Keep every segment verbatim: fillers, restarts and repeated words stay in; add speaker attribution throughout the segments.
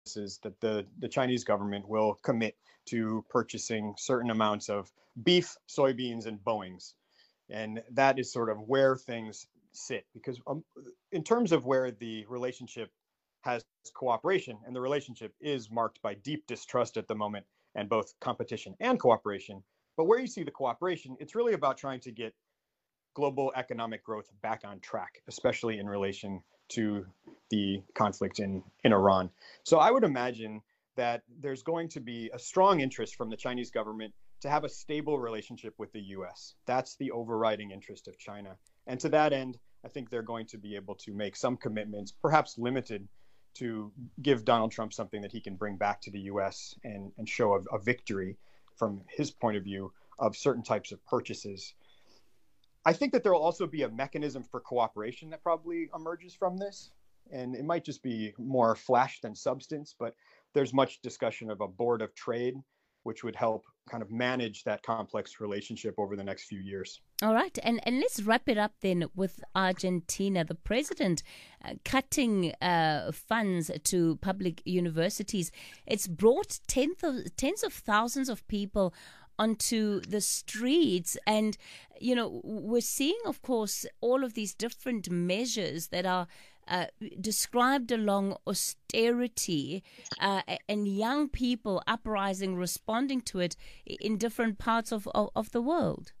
Speaker 1: is that the, the Chinese government will commit to purchasing certain amounts of beef, soybeans, and Boeings. And that is sort of where things sit. Because um, in terms of where the relationship has cooperation, and the relationship is marked by deep distrust at the moment, and both competition and cooperation. But where you see the cooperation, it's really about trying to get global economic growth back on track, especially in relation to the conflict in, in Iran. So I would imagine that there's going to be a strong interest from the Chinese government to have a stable relationship with the U S. That's the overriding interest of China. And to that end, I think they're going to be able to make some commitments, perhaps limited, to give Donald Trump something that he can bring back to the U S and, and show a, a victory from his point of view of certain types of purchases. I think that there will also be a mechanism for cooperation that probably emerges from this. And it might just be more flash than substance, but there's much discussion of a board of trade, which would help kind of manage that complex relationship over the next few years.
Speaker 2: All right. And, and let's wrap it up then with Argentina. The president uh, cutting uh, funds to public universities. It's brought tens of, tens of thousands of people onto the streets. And, you know, we're seeing, of course, all of these different measures that are uh, described along austerity uh, and young people uprising, responding to it in different parts of, of, of the world.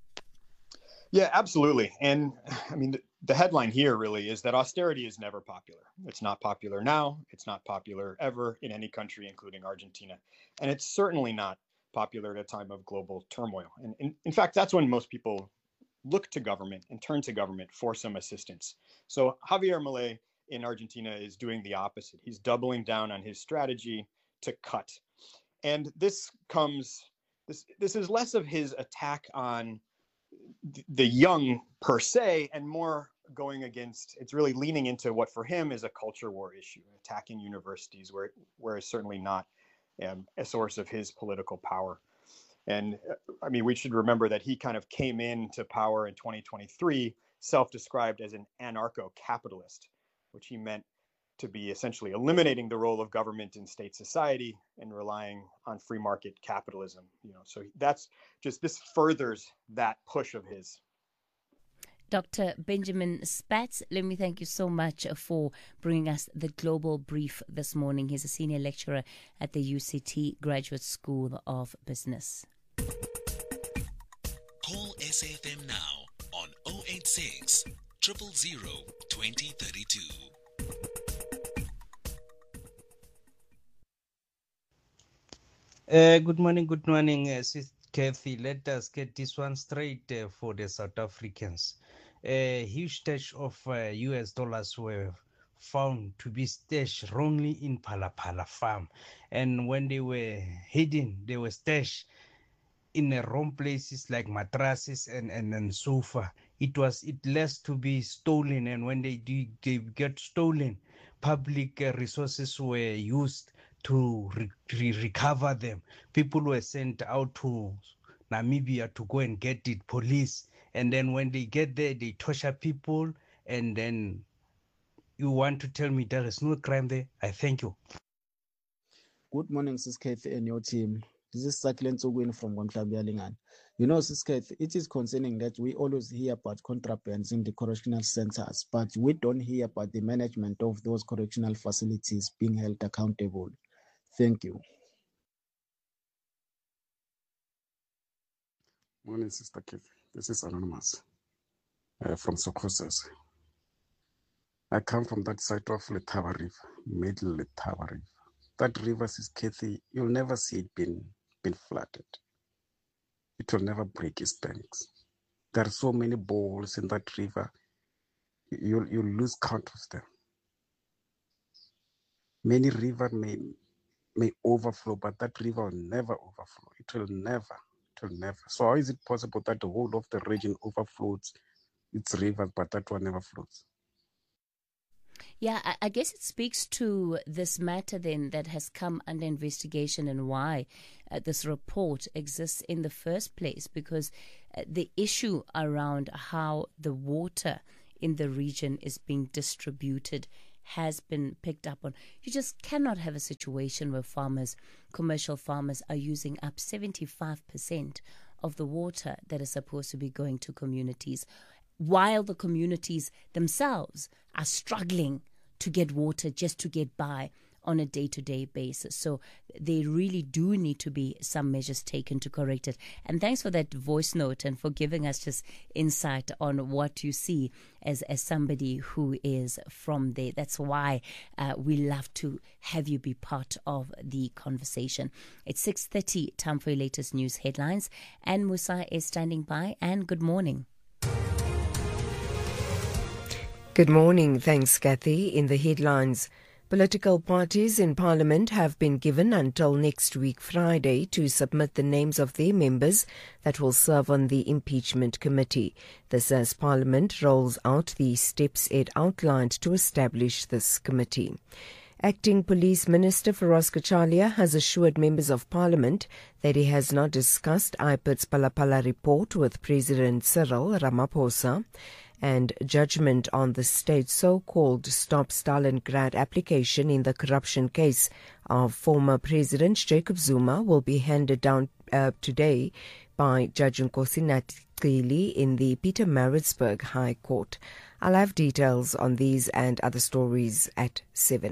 Speaker 1: Yeah, absolutely. And I mean, the, the headline here really is that austerity is never popular. It's not popular now. It's not popular ever in any country, including Argentina. And it's certainly not popular at a time of global turmoil. And in, in fact, that's when most people look to government and turn to government for some assistance. So Javier Milei in Argentina is doing the opposite. He's doubling down on his strategy to cut. And this comes, this, this is less of his attack on the young per se, and more going against, it's really leaning into what for him is a culture war issue, attacking universities where, where it's certainly not um, a source of his political power. And uh, I mean, we should remember that he kind of came into power in twenty twenty-three, self-described as an anarcho-capitalist, which he meant to be essentially eliminating the role of government in state society and relying on free market capitalism. You know, so that's just, this furthers that push of his.
Speaker 2: Doctor Benjamin Spatz, let me thank you so much for bringing us the Global Brief this morning. He's a senior lecturer at the U C T Graduate School of Business.
Speaker 3: Call S A F M now on zero eight six, zero zero zero, two zero three two.
Speaker 4: Uh, good morning, good morning, uh, Sister Kathy. Let us get this one straight uh, for the South Africans. A uh, huge stash of uh, U S dollars were found to be stashed wrongly in Palapala farm. And when they were hidden, they were stashed in the wrong places like mattresses and, and, and sofa. It was it less to be stolen. And when they, did, they get stolen, public uh, resources were used to re- re- recover them. People were sent out to Namibia to go and get it, police. And then when they get there, they torture people. And then you want to tell me there is no crime there? I thank you.
Speaker 5: Good morning, Sis Kathy and your team. This is Saklen Tsogwin from Gontlabia. You know, Sis Kathy, it is concerning that we always hear about contrabands in the correctional centers, but we don't hear about the management of those correctional facilities being held accountable. Thank you.
Speaker 6: Morning, Sister Keith. This is Anonymous uh, from Socrates. I come from that side of Letaba River, Middle Letaba River. That river, Sister Kathy, you'll never see it being, being flooded. It will never break its banks. There are so many balls in that river, you'll, you'll lose count of them. Many rivers may, may overflow, but that river will never overflow. It will never. Will never. So how is it possible that the whole of the region overflows its rivers, but that one never flows?
Speaker 2: Yeah, I, I guess it speaks to this matter then that has come under investigation and why uh, this report exists in the first place, because uh, the issue around how the water in the region is being distributed has been picked up on. You just cannot have a situation where farmers, commercial farmers, are using up seventy-five percent of the water that is supposed to be going to communities, while the communities themselves are struggling to get water just to get by on a day-to-day basis. So there really do need to be some measures taken to correct it. And thanks for that voice note and for giving us just insight on what you see as, as somebody who is from there. That's why uh, we love to have you be part of the conversation. It's six thirty, time for your latest news headlines. And Musa is standing by. And good morning.
Speaker 7: Good morning. Thanks, Kathy. In the headlines, political parties in Parliament have been given until next week Friday to submit the names of their members that will serve on the impeachment committee. This as Parliament rolls out the steps it outlined to establish this committee. Acting Police Minister Feroz Kachalia has assured members of Parliament that he has not discussed I P I T's Phala-Phala report with President Cyril Ramaphosa, and judgment on the state's so-called Stop Stalingrad application in the corruption case of former President Jacob Zuma will be handed down uh, today by Judge Nkosi Natkili in the Pietermaritzburg High Court. I'll have details on these and other stories at seven.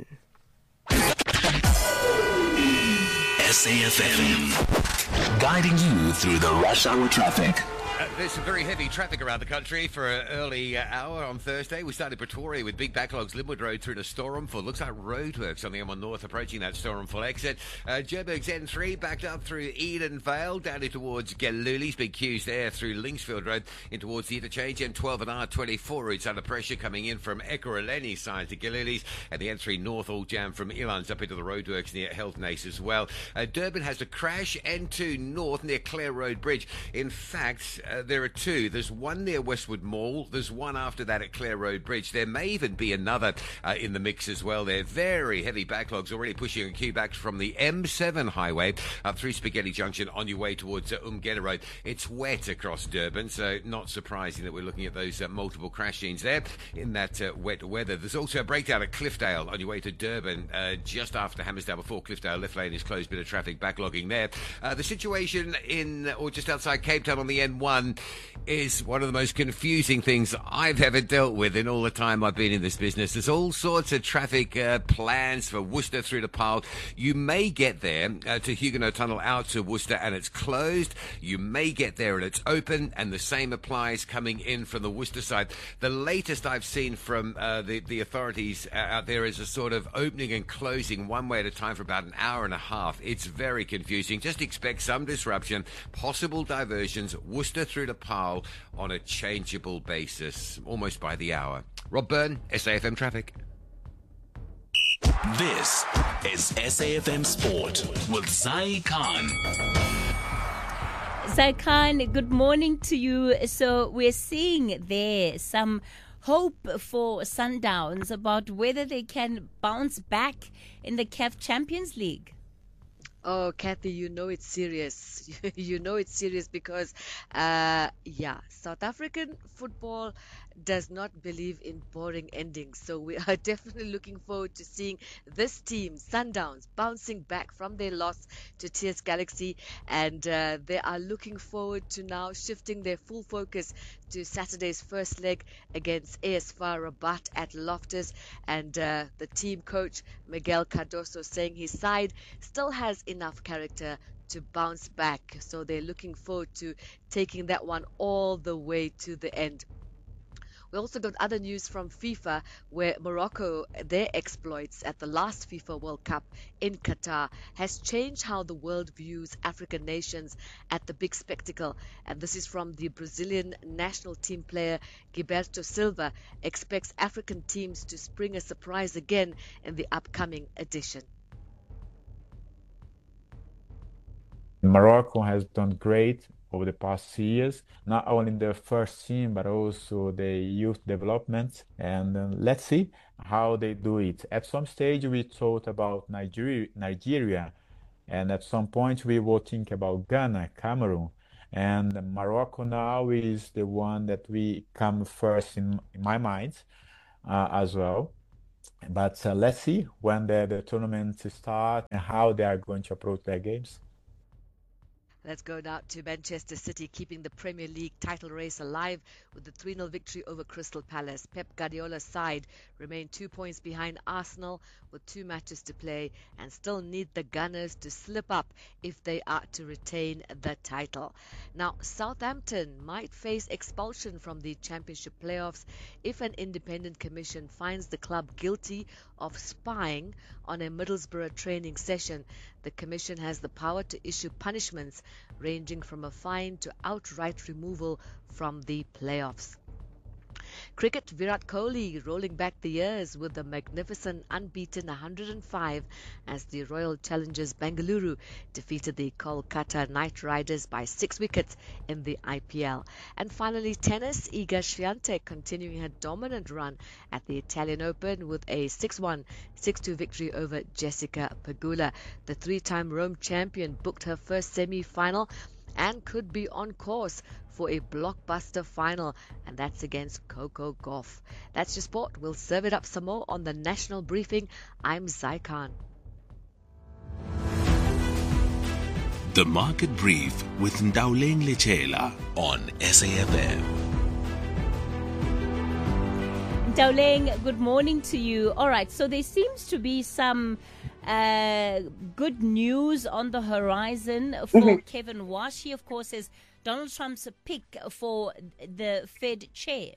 Speaker 3: S A F M, guiding you through the rush hour traffic.
Speaker 8: Uh, there's some very heavy traffic around the country for an early uh, hour on Thursday. We started Pretoria with big backlogs, Linwood Road through to Storumful. Looks like roadworks on the M one North approaching that Storumful exit. Uh, Joburg's N three backed up through Edenvale, down in towards Galuli's. Big queues there through Linksfield Road in towards the interchange. M twelve and R twenty-four routes under pressure coming in from Ekurhuleni side to Galuli's. And the N three North all jammed from Elands up into the roadworks near Healthnace as well. Uh, Durban has a crash, N two North near Clare Road Bridge. In fact, Uh, there are two. There's one near Westwood Mall. There's one after that at Clare Road Bridge. There may even be another uh, in the mix as well. They're very heavy backlogs already pushing a queue back from the M seven highway up through Spaghetti Junction on your way towards uh, Umgena Road. It's wet across Durban, so not surprising that we're looking at those uh, multiple crash scenes there in that uh, wet weather. There's also a breakdown at Cliffdale on your way to Durban uh, just after Hammersdale before Cliffdale. Left lane is closed, bit of traffic backlogging there. Uh, the situation in or just outside Cape Town on the N one is one of the most confusing things I've ever dealt with in all the time I've been in this business. There's all sorts of traffic uh, plans for Worcester through to Paarl. You may get there uh, to Huguenot Tunnel out to Worcester and it's closed. You may get there and it's open, and the same applies coming in from the Worcester side. The latest I've seen from uh, the, the authorities uh, out there is a sort of opening and closing one way at a time for about an hour and a half. It's very confusing. Just expect some disruption, possible diversions, Worcester through to Paarl on a changeable basis, almost by the hour. Rob Byrne, S A F M Traffic.
Speaker 3: This is S A F M Sport with Zai Khan.
Speaker 2: Zai Khan, good morning to you. So we're seeing there some hope for Sundowns about whether they can bounce back in the C A F Champions League.
Speaker 9: Oh, Kathy, you know it's serious. You know it's serious because, uh, yeah, South African football does not believe in boring endings. So we are definitely looking forward to seeing this team, Sundowns, bouncing back from their loss to T S Galaxy. And uh, they are looking forward to now shifting their full focus to Saturday's first leg against A S V A Rabat at Loftus. And uh, the team coach, Miguel Cardoso, saying his side still has enough character to bounce back. So they're looking forward to taking that one all the way to the end. We also got other news from FIFA, where Morocco, their exploits at the last FIFA World Cup in Qatar has changed how the world views African nations at the big spectacle. And this is from the Brazilian national team player Gilberto Silva, expects African teams to spring a surprise again in the upcoming edition.
Speaker 10: Morocco has done great over the past years, not only in the first team, but also the youth development. And uh, let's see how they do it. At some stage, we thought about Nigeria, Nigeria, and at some point, we will think about Ghana, Cameroon. And Morocco now is the one that we come first in, in my mind uh, as well. But uh, let's see when the, the tournament start and how they are going to approach their games.
Speaker 9: Let's go now to Manchester City, keeping the Premier League title race alive with the three nil victory over Crystal Palace. Pep Guardiola's side remain two points behind Arsenal with two matches to play and still need the Gunners to slip up if they are to retain the title. Now, Southampton might face expulsion from the Championship playoffs if an independent commission finds the club guilty of spying on a Middlesbrough training session. The commission has the power to issue punishments ranging from a fine to outright removal from the playoffs. Cricket, Virat Kohli rolling back the years with the magnificent unbeaten one hundred five as the Royal Challengers Bengaluru defeated the Kolkata Knight Riders by six wickets in the I P L. And finally, tennis, Iga Swiatek continuing her dominant run at the Italian Open with a six one, six two victory over Jessica Pegula. The three-time Rome champion booked her first semi-final and could be on course for a blockbuster final, and that's against Coco Gauff. That's your sport. We'll serve it up some more on the National Briefing. I'm Zai Khan.
Speaker 3: The Market Brief with Ndauleng Lechela on S A F M.
Speaker 2: Ndauleng, good morning to you. All right, so there seems to be some uh, good news on the horizon for mm-hmm. Kevin Walsh. He, of course, is Donald Trump's pick for the Fed chair.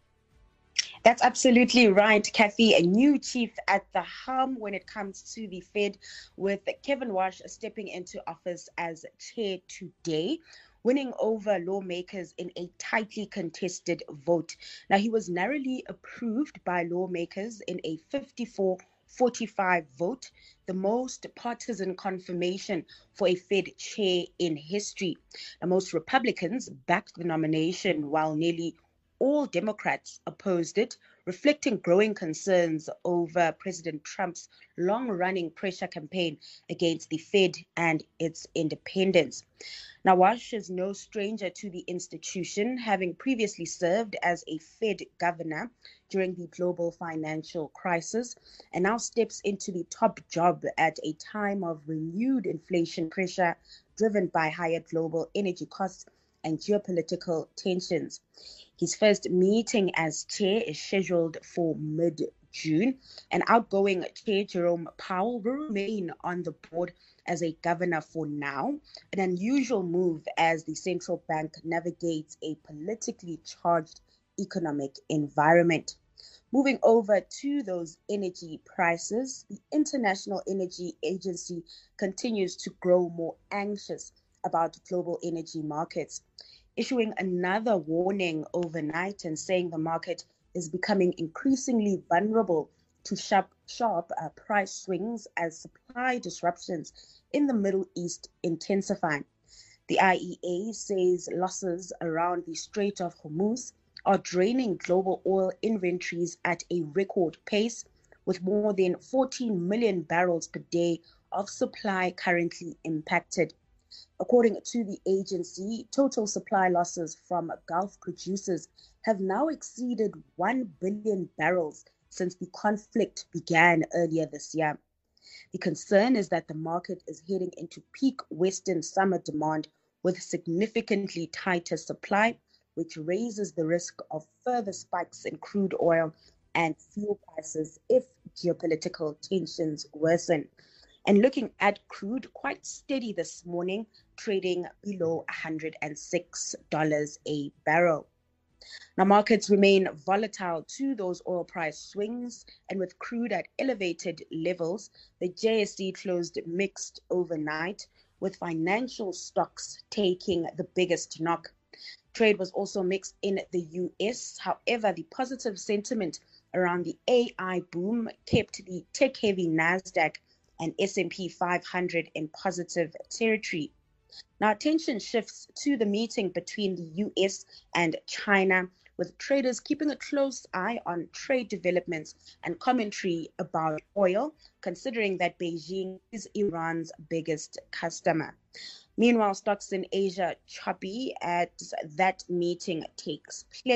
Speaker 11: That's absolutely right, Kathy. A new chief at the helm when it comes to the Fed, with Kevin Walsh stepping into office as chair today, winning over lawmakers in a tightly contested vote. Now, he was narrowly approved by lawmakers in a fifty-four forty-five vote, the most partisan confirmation for a Fed chair in history. Now, most Republicans backed the nomination while nearly all Democrats opposed it, reflecting growing concerns over President Trump's long-running pressure campaign against the Fed and its independence. Now, Walsh is no stranger to the institution, having previously served as a Fed governor during the global financial crisis, and now steps into the top job at a time of renewed inflation pressure driven by higher global energy costs and geopolitical tensions. His first meeting as chair is scheduled for mid-June, and outgoing chair Jerome Powell will remain on the board as a governor for now, an unusual move as the central bank navigates a politically charged economic environment. Moving over to those energy prices, the International Energy Agency continues to grow more anxious about global energy markets, issuing another warning overnight and saying the market is becoming increasingly vulnerable to sharp, sharp uh, price swings as supply disruptions in the Middle East intensify. The I E A says losses around the Strait of Hormuz are draining global oil inventories at a record pace, with more than fourteen million barrels per day of supply currently impacted. According to the agency, total supply losses from Gulf producers have now exceeded one billion barrels since the conflict began earlier this year. The concern is that the market is heading into peak Western summer demand with significantly tighter supply, which raises the risk of further spikes in crude oil and fuel prices if geopolitical tensions worsen. And looking at crude, quite steady this morning, trading below one hundred six dollars a barrel. Now, markets remain volatile to those oil price swings, and with crude at elevated levels, the J S E closed mixed overnight, with financial stocks taking the biggest knock. Trade was also mixed in the U S. However, the positive sentiment around the A I boom kept the tech-heavy NASDAQ and S and P five hundred in positive territory. Now, attention shifts to the meeting between the U S and China, with traders keeping a close eye on trade developments and commentary about oil, considering that Beijing is Iran's biggest customer. Meanwhile, stocks in Asia choppy as that meeting takes place.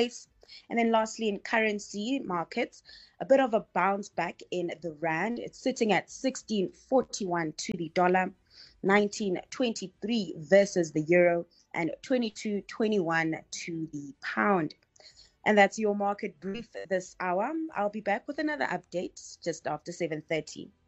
Speaker 11: And then lastly, in currency markets, a bit of a bounce back in the rand. It's sitting at sixteen forty-one to the dollar, nineteen twenty-three versus the euro, and twenty-two twenty-one to the pound. And that's your market brief this hour. I'll be back with another update just after seven thirty.